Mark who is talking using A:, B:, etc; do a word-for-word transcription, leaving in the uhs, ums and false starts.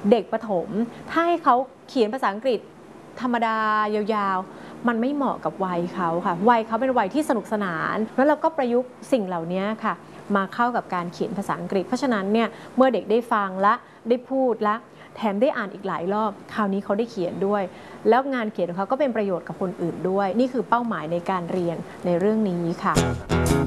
A: เด็กประถมถ้าให้เขาเขียนภาษาอังกฤษธรรมดายาวๆมันไม่เหมาะกับวัยเขาค่ะวัยเขาเป็นวัยที่สนุกสนานแล้วเราก็ประยุกต์สิ่งเหล่านี้ค่ะมาเข้ากับการเขียนภาษาอังกฤษเพราะฉะนั้นเนี่ยเมื่อเด็กได้ฟังและได้พูดและแถมได้อ่านอีกหลายรอบคราวนี้เขาได้เขียนด้วยแล้วงานเขียนของเขาก็เป็นประโยชน์กับคนอื่นด้วยนี่คือเป้าหมายในการเรียนในเรื่องนี้ค่ะ